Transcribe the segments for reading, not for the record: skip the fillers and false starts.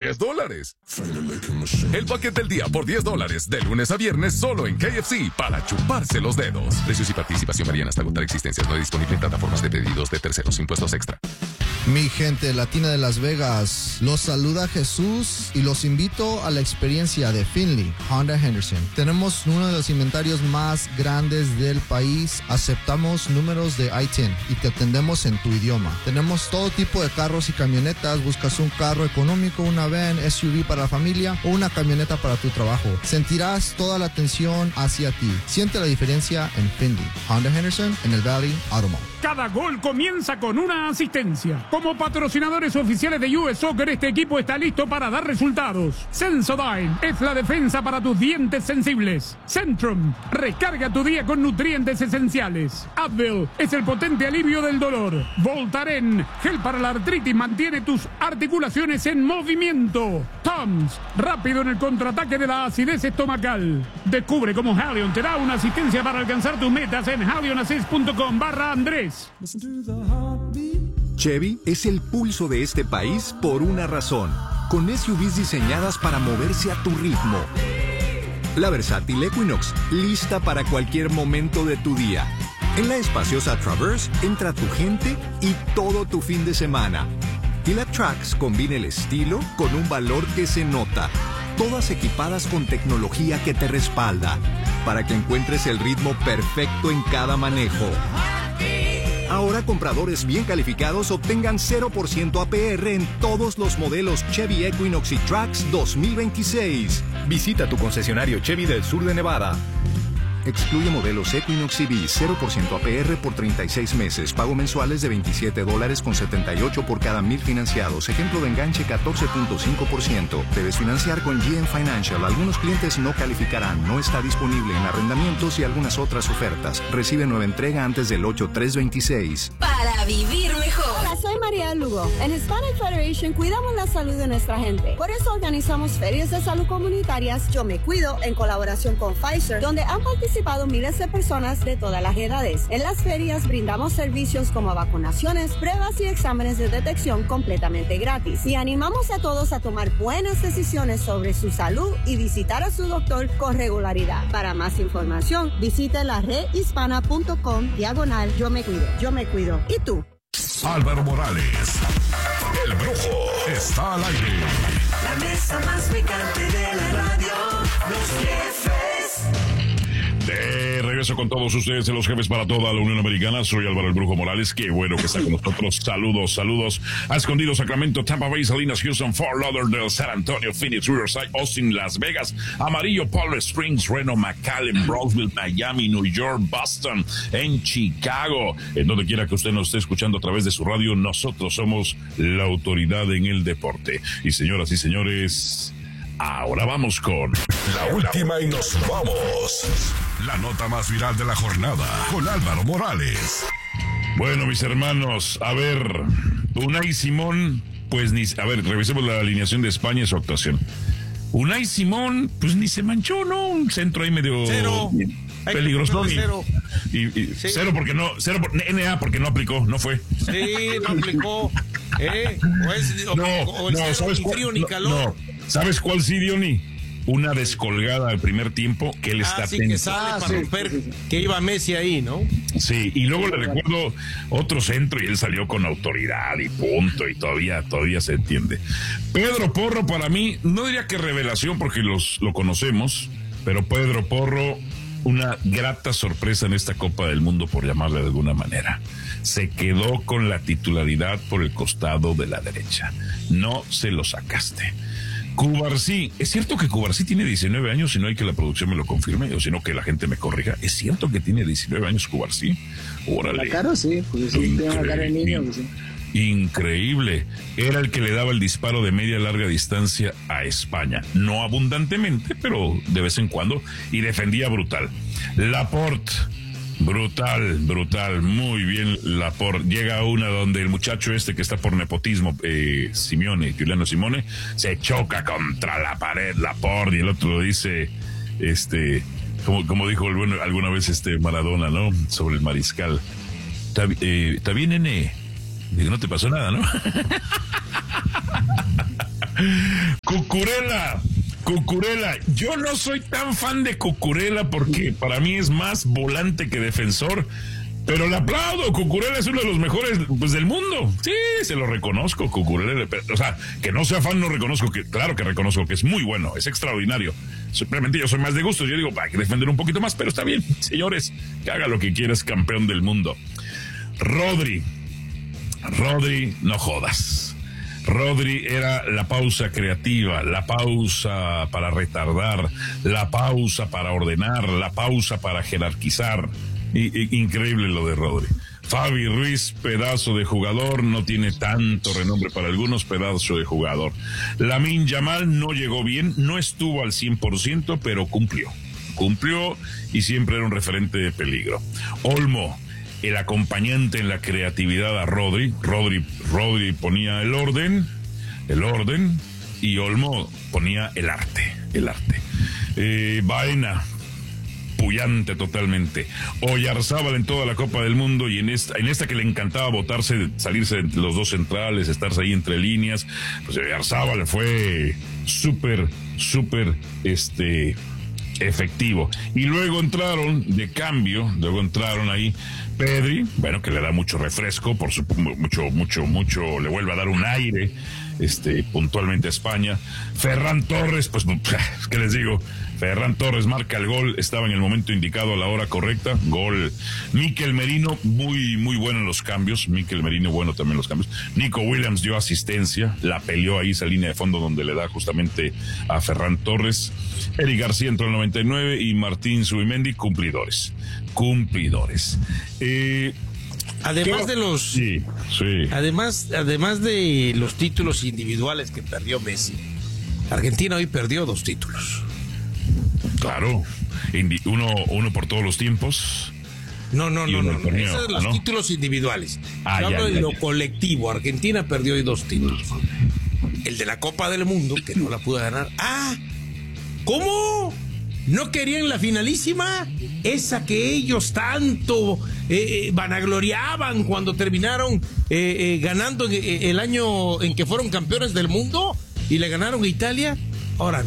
$10. El bucket del día por $10, de lunes a viernes solo en KFC, para chuparse los dedos. Precios y participación varían hasta agotar existencias. No disponible en plataformas de pedidos de terceros, impuestos extra. Mi gente latina de Las Vegas, los saluda Jesús y los invito a la experiencia de Finley Honda Henderson. Tenemos uno de los inventarios más grandes del país. Aceptamos números de ITIN y te atendemos en tu idioma. Tenemos todo tipo de carros y camionetas. Buscas un carro económico, una van, SUV para la familia o una camioneta para tu trabajo. Sentirás toda la atención hacia ti. Siente la diferencia en Finley Honda Henderson en el Valley Auto Mall. Cada gol comienza con una asistencia. Como patrocinadores oficiales de US Soccer, este equipo está listo para dar resultados. Sensodyne es la defensa para tus dientes sensibles. Centrum, recarga tu día con nutrientes esenciales. Advil es el potente alivio del dolor. Voltaren, gel para la artritis, mantiene tus articulaciones en movimiento. Tums, rápido en el contraataque de la acidez estomacal. Descubre cómo Halion te da una asistencia para alcanzar tus metas en halionassist.com/Andrés. Chevy es el pulso de este país por una razón, con SUVs diseñadas para moverse a tu ritmo. La versátil Equinox, lista para cualquier momento de tu día. En la espaciosa Traverse entra tu gente y todo tu fin de semana. Y la Trax combina el estilo con un valor que se nota. Todas equipadas con tecnología que te respalda, para que encuentres el ritmo perfecto en cada manejo. Ahora compradores bien calificados obtengan 0% APR en todos los modelos Chevy Equinox y Trax 2026. Visita tu concesionario Chevy del sur de Nevada. Excluye modelos Equinox EV, 0% APR por 36 meses. Pago mensuales de $27.78 por cada 1,000 financiados. Ejemplo de enganche 14.5%. Debes financiar con GM Financial. Algunos clientes no calificarán. No está disponible en arrendamientos y algunas otras ofertas. Recibe nueva entrega antes del 8/3/26. Para vivir mejor. Hola, soy María Lugo. En Hispanic Federation cuidamos la salud de nuestra gente. Por eso organizamos ferias de salud comunitarias Yo Me Cuido en colaboración con Pfizer, donde han participado miles de personas de todas las edades. En las ferias brindamos servicios como vacunaciones, pruebas y exámenes de detección completamente gratis. Y animamos a todos a tomar buenas decisiones sobre su salud y visitar a su doctor con regularidad. Para más información, visite la redhispana.com/Yo Me Cuido. Yo Me Cuido. ¿Y tú? Álvaro Morales, el Brujo, está al aire. La mesa más picante de la radio, los jefes. De regreso con todos ustedes, los jefes para toda la Unión Americana. Soy Álvaro el Brujo Morales. Qué bueno que está con nosotros. Saludos a Escondido, Sacramento, Tampa Bay, Salinas, Houston, Fort Lauderdale, San Antonio, Phoenix, Riverside, Austin, Las Vegas, Amarillo, Palm Springs, Reno, McAllen, Brownsville, Miami, New York, Boston, en Chicago. En donde quiera que usted nos esté escuchando a través de su radio, nosotros somos la autoridad en el deporte. Y señoras y señores, ahora vamos con la última y nos vamos. La nota más viral de la jornada con Álvaro Morales. Bueno, mis hermanos, a ver, Unai Simón, pues ni... A ver, revisemos la alineación de España y su actuación. Unai Simón, pues ni se manchó, ¿no? Un centro ahí medio... Cero. Peligroso. Cero. Y sí. Cero porque no... Cero por NA porque no aplicó, no fue. Sí, no aplicó. No, ¿sabes cuál? Ni calor. No, ¿sabes cuál sí, Diony? Una descolgada al primer tiempo que él está que sale para romper, que iba Messi ahí, ¿no? Sí, y luego le recuerdo otro centro y él salió con autoridad y punto, y todavía se entiende. Pedro Porro, para mí, no diría que revelación porque lo conocemos, pero Pedro Porro, una grata sorpresa en esta Copa del Mundo, por llamarle de alguna manera. Se quedó con la titularidad por el costado de la derecha. No se lo sacaste. Cubarsí, es cierto que Cubarsí tiene 19 años, si no hay que la producción me lo confirme, o si no que la gente me corrija. ¿Es cierto que tiene 19 años Cubarsí? Órale. La cara sí, pues sí, tiene una cara de niño. Pues, sí. Increíble. Era el que le daba el disparo de media larga distancia a España. No abundantemente, pero de vez en cuando, y defendía brutal. Laporte. Brutal, muy bien Laporte. Llega una donde el muchacho que está por nepotismo, Giuliano Simone, se choca contra la pared, Laporte, y el otro lo dice, como dijo alguna vez Maradona, ¿no? Sobre el mariscal. Está bien, nene. Digo, no te pasó nada, ¿no? Cucurella, yo no soy tan fan de Cucurella porque para mí es más volante que defensor, pero le aplaudo. Cucurella es uno de los mejores pues, del mundo. Sí, se lo reconozco, Cucurella. O sea, que no sea fan, no reconozco que, claro que reconozco que es muy bueno, es extraordinario. Simplemente yo soy más de gustos. Yo digo, hay que defender un poquito más, pero está bien, señores, que haga lo que quiera, es campeón del mundo. Rodri, no jodas. Rodri era la pausa creativa, la pausa para retardar, la pausa para ordenar, la pausa para jerarquizar. Increíble lo de Rodri. Fabi Ruiz, pedazo de jugador, no tiene tanto renombre para algunos, pedazo de jugador. Lamine Yamal no llegó bien, no estuvo al 100%, pero cumplió y siempre era un referente de peligro. Olmo, el acompañante en la creatividad a Rodri Rodri ponía el orden, y Olmo ponía el arte. Baena, pullante totalmente. Oyarzábal en toda la Copa del Mundo y en esta que le encantaba botarse, salirse entre los dos centrales, estarse ahí entre líneas, pues Oyarzábal fue súper efectivo. Y luego entraron ahí Pedri, bueno, que le da mucho refresco, por mucho, le vuelve a dar un aire, puntualmente a España. Ferran Torres, pues, ¿qué les digo? Ferran Torres marca el gol, estaba en el momento indicado a la hora correcta, gol. Mikel Merino, muy bueno en los cambios, bueno también en los cambios. Nico Williams dio asistencia, la peleó ahí esa línea de fondo donde le da justamente a Ferran Torres. Eric García entró en el 99 y Martín Zubimendi, cumplidores. Además de los sí. Además de los títulos individuales que perdió Messi, Argentina hoy perdió 2 títulos. Claro, uno por todos los tiempos. No. Esos son los títulos individuales. Hablo de lo colectivo. Argentina perdió hoy 2 títulos. El de la Copa del Mundo, que no la pudo ganar. ¿Cómo? ¿No querían la finalísima? Esa que ellos tanto vanagloriaban cuando terminaron ganando el año en que fueron campeones del mundo y le ganaron a Italia. Ahora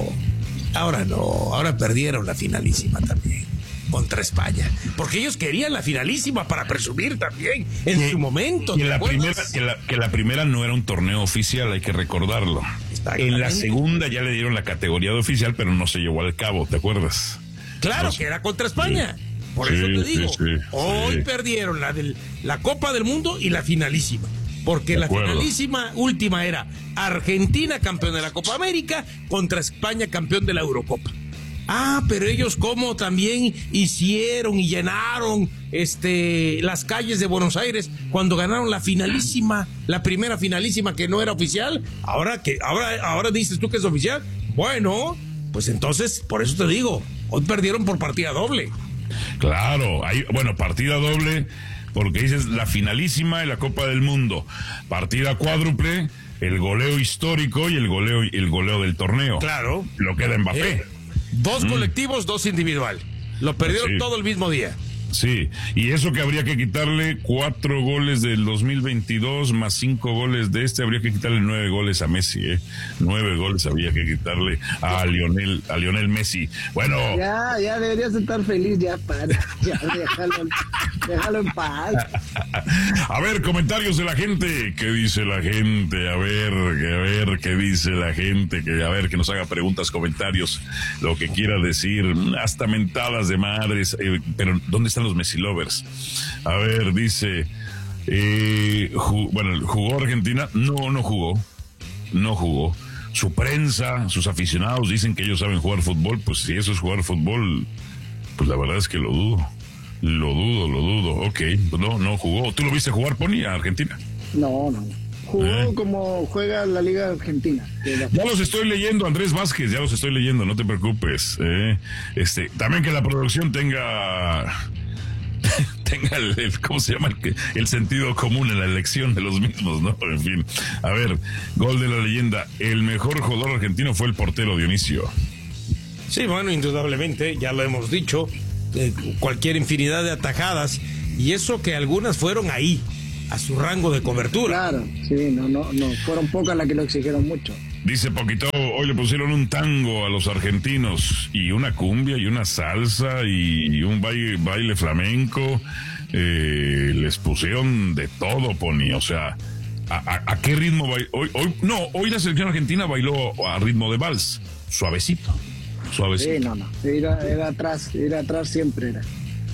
perdieron la finalísima también contra España, porque ellos querían la finalísima para presumir también en su momento. Y la primera no era un torneo oficial, hay que recordarlo. En la segunda ya le dieron la categoría de oficial, pero no se llevó al cabo, ¿te acuerdas? Claro, que era contra España. Sí. Por eso te digo, hoy perdieron la Copa del Mundo y la finalísima. Porque la finalísima última era Argentina campeón de la Copa América contra España campeón de la Eurocopa. Pero ellos como también hicieron y llenaron las calles de Buenos Aires cuando ganaron la finalísima, la primera finalísima que no era oficial. Ahora dices tú que es oficial. Bueno, pues entonces, por eso te digo, hoy perdieron por partida doble. Claro, partida doble, porque dices la finalísima de la Copa del Mundo, partida cuádruple, el goleo histórico y el goleo del torneo. Claro. Lo queda Mbappé. 2 colectivos, 2 individual. Lo perdieron todo el mismo día. Sí, y eso que habría que quitarle 4 goles del 2022 más 5 goles de habría que quitarle 9 goles a Messi, 9 goles habría que quitarle a Lionel Messi. Bueno. Ya deberías estar feliz, ya déjalo en paz. A ver, comentarios de la gente, ¿qué dice la gente? A ver, ¿qué dice la gente? Que nos haga preguntas, comentarios, lo que quiera decir, hasta mentadas de madres, pero ¿dónde están los Messi lovers? A ver, dice ¿jugó Argentina? No jugó. Su prensa, sus aficionados dicen que ellos saben jugar fútbol. Pues si eso es jugar fútbol, pues la verdad es que lo dudo. Ok, no jugó. ¿Tú lo viste jugar, Pony, a Argentina? No. Jugó como juega la Liga Argentina. Ya los estoy leyendo, Andrés Vázquez, no te preocupes. También que la producción tenga ¿cómo se llama? El sentido común en la elección de los mismos, ¿no? En fin. A ver, gol de la leyenda. El mejor jugador argentino fue el portero Dionisio. Sí, bueno, indudablemente, ya lo hemos dicho. Cualquier infinidad de atajadas. Y eso que algunas fueron ahí, a su rango de cobertura. Claro, sí, no, fueron pocas las que lo exigieron mucho. Dice Poquito, hoy le pusieron un tango a los argentinos y una cumbia y una salsa y un baile flamenco. Les pusieron de todo, Pony. O sea, ¿a qué ritmo bailó? Hoy la selección argentina bailó a ritmo de vals, suavecito. Sí, no. Era atrás siempre era.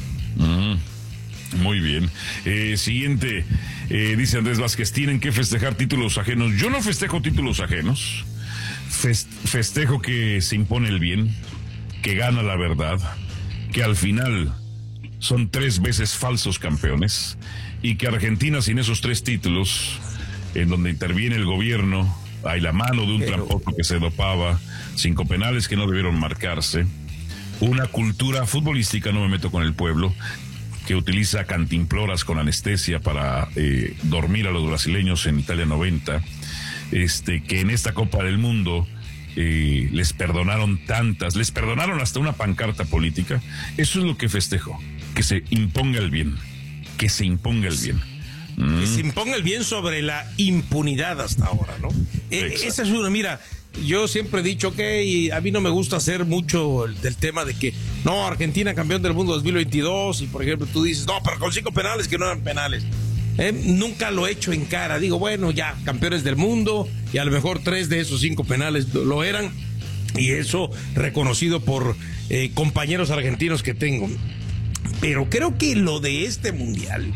Muy bien. Siguiente, dice Andrés Vázquez, tienen que festejar títulos ajenos. Yo no festejo títulos ajenos. Festejo que se impone el bien, que gana la verdad, que al final son 3 veces falsos campeones y que Argentina sin esos 3 títulos, en donde interviene el gobierno, hay la mano de un tramposo que se dopaba, 5 penales que no debieron marcarse, una cultura futbolística, no me meto con el pueblo, que utiliza cantimploras con anestesia para dormir a los brasileños en Italia 90, que en esta Copa del Mundo les perdonaron hasta una pancarta política. Eso es lo que festejo, que se imponga el bien, que se imponga el bien. Que se imponga el bien sobre la impunidad hasta ahora, ¿no? Esa es una, mira, yo siempre he dicho que a mí no me gusta hacer mucho del tema de que, no, Argentina campeón del mundo 2022, y por ejemplo tú dices, no, pero con 5 penales que no eran penales. Nunca lo he hecho en cara, digo, bueno, ya, campeones del mundo, y a lo mejor 3 de esos 5 penales lo eran, y eso reconocido por compañeros argentinos que tengo. Pero creo que lo de este mundial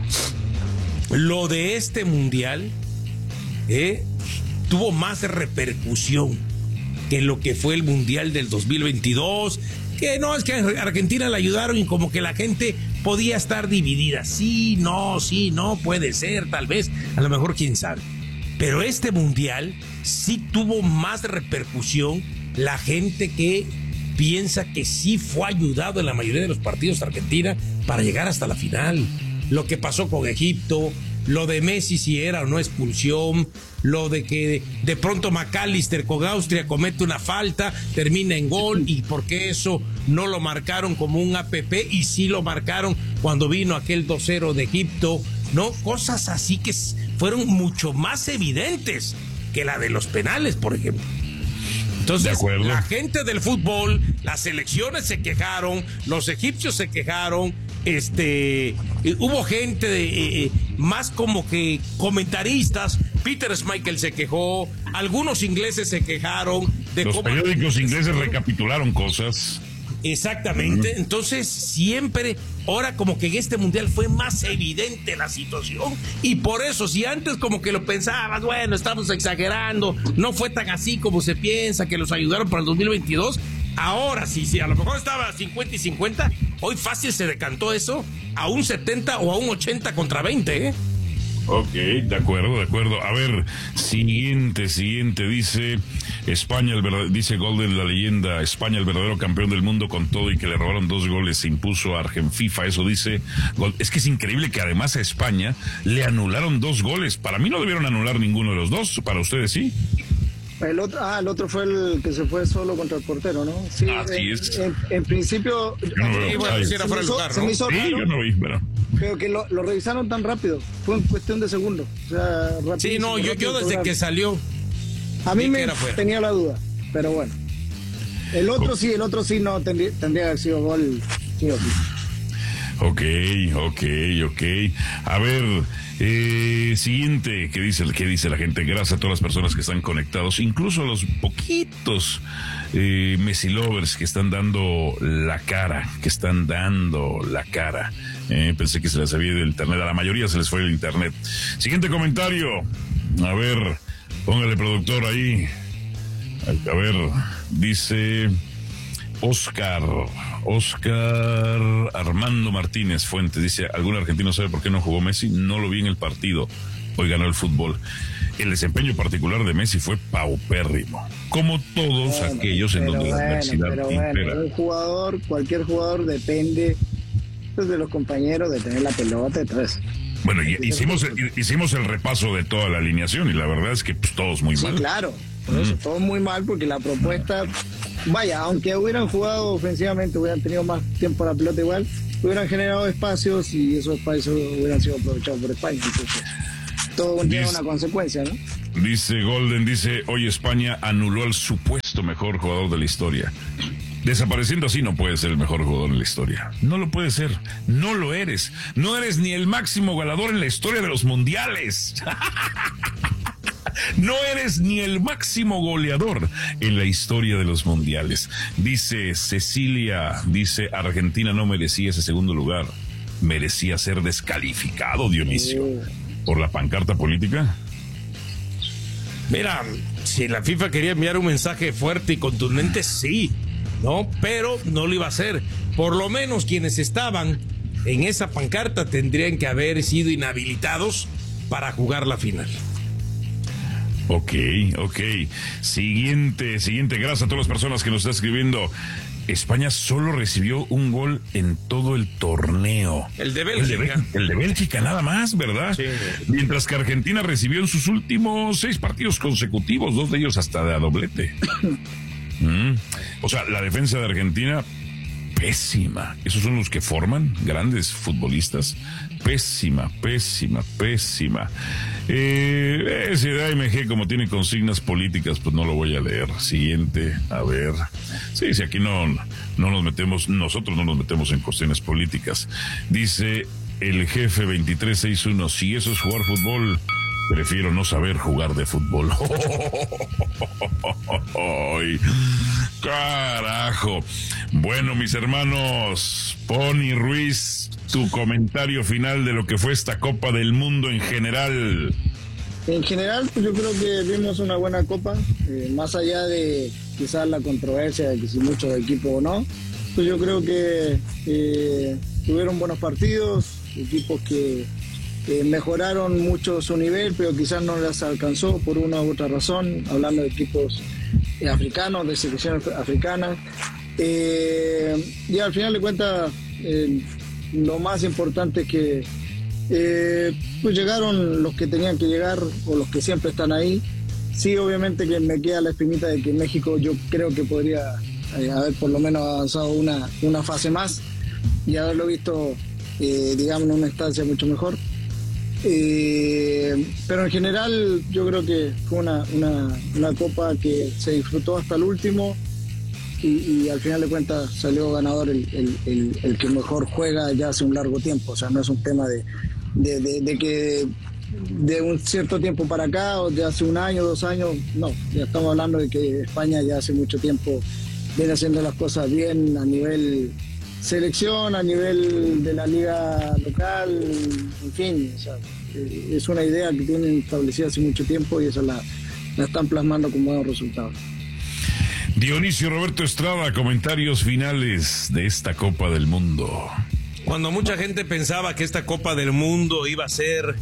tuvo más repercusión que lo que fue el mundial del 2022, que no, es que a Argentina le ayudaron y como que la gente podía estar dividida, sí, no, puede ser, tal vez, a lo mejor, quién sabe, pero este mundial sí tuvo más repercusión, la gente que piensa que sí fue ayudado en la mayoría de los partidos de Argentina para llegar hasta la final. Lo que pasó con Egipto, lo de Messi si era o no expulsión, lo de que de pronto McAllister con Austria comete una falta, termina en gol, y por qué eso no lo marcaron como un APP y sí lo marcaron cuando vino aquel 2-0 de Egipto, ¿no? Cosas así que fueron mucho más evidentes que la de los penales, por ejemplo. Entonces, la gente del fútbol, las selecciones se quejaron, los egipcios se quejaron, hubo gente más como que comentaristas. Peter Schmeichel se quejó, algunos ingleses se quejaron de los periódicos ingleses recapitularon cosas. Exactamente, entonces siempre, ahora como que en este mundial fue más evidente la situación, y por eso, si antes como que lo pensabas, bueno, estamos exagerando, no fue tan así como se piensa, que los ayudaron para el 2022, ahora sí, a lo mejor estaba 50 y 50, hoy fácil se decantó eso a un 70 o a un 80 contra 20, ¿eh? Ok, de acuerdo. A ver, siguiente, dice España, dice Golden, la leyenda, España, el verdadero campeón del mundo con todo y que le robaron 2 goles, se impuso a FIFA, eso dice. Es que es increíble que además a España le anularon 2 goles. Para mí no debieron anular ninguno de los 2, para ustedes sí. El otro fue el que se fue solo contra el portero, ¿no? Sí, en principio se me hizo raro, yo no vi, pero que lo revisaron tan rápido, fue en cuestión de segundos, o sea, sí, no, yo desde que salió a mí me tenía la duda, pero bueno, el otro sí no tendría que haber sido gol, sí o sí. Ok. A ver, siguiente, ¿qué dice la gente? Gracias a todas las personas que están conectados, incluso a los poquitos Messi lovers que están dando la cara, pensé que se les había ido el internet, a la mayoría se les fue el internet. Siguiente comentario, a ver, póngale productor ahí, a ver, dice Oscar Armando Martínez Fuentes, dice, ¿algún argentino sabe por qué no jugó Messi? No lo vi en el partido, hoy ganó el fútbol. El desempeño particular de Messi fue paupérrimo, como todos aquellos en donde la adversidad impera. Cualquier jugador depende de los compañeros, de tener la pelota, entonces. Bueno, hicimos el repaso de toda la alineación y la verdad es que pues, todos muy mal. Sí, claro, por eso, todos muy mal, porque la propuesta, vaya, aunque hubieran jugado ofensivamente, hubieran tenido más tiempo la pelota igual, hubieran generado espacios y esos espacios hubieran sido aprovechados por España. Entonces, todo tiene una consecuencia, ¿no? Dice Golden, hoy España anuló al supuesto mejor jugador de la historia. Desapareciendo así no puede ser el mejor jugador en la historia. No lo puede ser. No lo eres. No eres ni el máximo goleador en la historia de los mundiales. No eres ni el máximo goleador en la historia de los mundiales. Dice Cecilia, Argentina no merecía ese segundo lugar. Merecía ser descalificado, Dionisio, por la pancarta política. Mira, si la FIFA quería enviar un mensaje fuerte y contundente, sí, ¿no? Pero no lo iba a hacer. Por lo menos quienes estaban en esa pancarta tendrían que haber sido inhabilitados para jugar la final. Ok. Siguiente. Gracias a todas las personas que nos están escribiendo. España solo recibió un gol en todo el torneo. El de Bélgica. El de Bélgica nada más, ¿verdad? Sí. Mientras que Argentina recibió en sus últimos 6 partidos consecutivos, 2 de ellos hasta de a doblete. O sea, la defensa de Argentina, pésima. Esos son los que forman grandes futbolistas. Pésima. Ese de AMG, como tiene consignas políticas, pues no lo voy a leer. Siguiente, a ver. Sí, aquí nosotros no nos metemos en cuestiones políticas. Dice el jefe 2361, si eso es jugar fútbol, prefiero no saber jugar de fútbol. ¡Ay, carajo! Bueno, mis hermanos, Pony Ruiz, tu comentario final de lo que fue esta Copa del Mundo en general. En general, pues yo creo que vimos una buena Copa, más allá de quizás la controversia de que si muchos equipos o no, pues yo creo que tuvieron buenos partidos, equipos que mejoraron mucho su nivel, pero quizás no les alcanzó por una u otra razón, hablando de equipos africanos, de selecciones africanas. Y al final de cuentas, lo más importante es que pues llegaron los que tenían que llegar o los que siempre están ahí. Sí, obviamente que me queda la espinita de que México yo creo que podría haber por lo menos avanzado una fase más y haberlo visto, digamos, en una instancia mucho mejor. Pero en general yo creo que fue una copa que se disfrutó hasta el último y al final de cuentas salió ganador el que mejor juega ya hace un largo tiempo. O sea, no es un tema de que de un cierto tiempo para acá o de hace 1 año, 2 años, no, ya estamos hablando de que España ya hace mucho tiempo viene haciendo las cosas bien a nivel selección, a nivel de la liga local, en fin, o sea, es una idea que tienen establecida hace mucho tiempo y esa la están plasmando con buenos resultados. Dionisio Roberto Estrada, comentarios finales de esta Copa del Mundo. Cuando mucha gente pensaba que esta Copa del Mundo iba a ser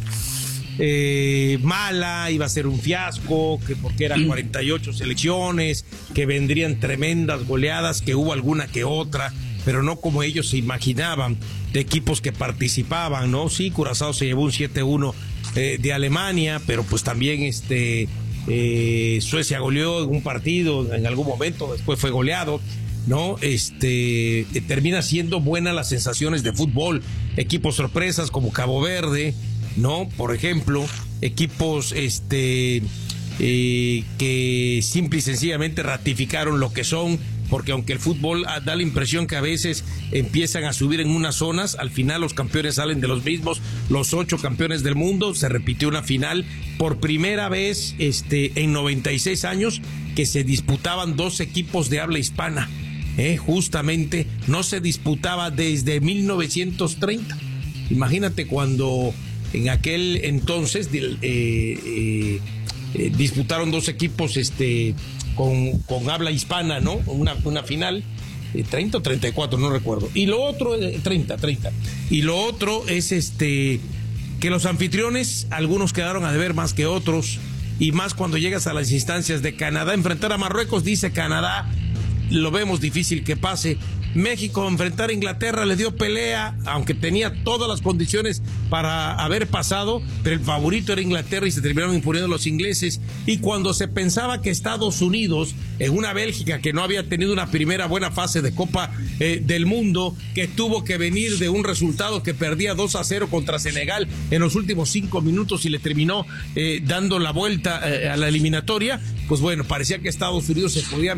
mala, iba a ser un fiasco, que porque eran 48 selecciones, que vendrían tremendas goleadas, que hubo alguna que otra, pero no como ellos se imaginaban, de equipos que participaban, ¿no? Sí, Curazao se llevó un 7-1 de Alemania, pero pues también Suecia goleó en un partido en algún momento, después fue goleado, ¿no? Termina siendo buenas las sensaciones de fútbol, equipos sorpresas como Cabo Verde, ¿no? Por ejemplo, equipos que simple y sencillamente ratificaron lo que son, porque aunque el fútbol da la impresión que a veces empiezan a subir en unas zonas, al final los campeones salen de los mismos, los 8 campeones del mundo. Se repitió una final por primera vez en 96 años que se disputaban 2 equipos de habla hispana, justamente no se disputaba desde 1930. Imagínate cuando en aquel entonces disputaron 2 equipos con habla hispana, ¿no? Una final, 30 o 34, no recuerdo. Y lo otro, 30. Y lo otro es que los anfitriones, algunos quedaron a deber más que otros, y más cuando llegas a las instancias de Canadá. Enfrentar a Marruecos, dice Canadá, lo vemos difícil que pase. México enfrentar a Inglaterra le dio pelea, aunque tenía todas las condiciones para haber pasado, pero el favorito era Inglaterra y se terminaron imponiendo los ingleses. Y cuando se pensaba que Estados Unidos, en una Bélgica que no había tenido una primera buena fase de Copa del Mundo, que tuvo que venir de un resultado que perdía 2-0 contra Senegal en los últimos 5 minutos y le terminó dando la vuelta a la eliminatoria, pues bueno, parecía que Estados Unidos se podía